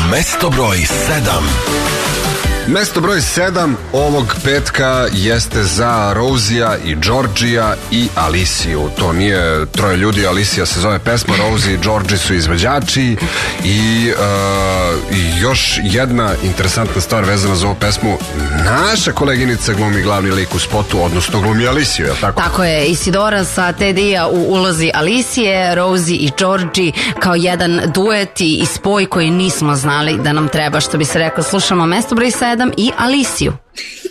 Mesto broj 7. Mesto broj 7 ovog petka jeste za Rosija i Georgija i Alisiju. To nije troje ljudi, Alisija se zove pesma, Rosie i Georgi su izvođači i još jedna interesantna stvar vezana za ovu pesmu. Naša koleginica glumi glavni lik u spotu, odnosno glumi Alisiju, je li tako? Tako je, Isidora sa Tedija u ulozi Alicije, Rosie i Georgi kao jedan duet i spoj koji nismo znali da nam treba, što bi se rekao. Slušamo Mesto broj 7 i Alisiju.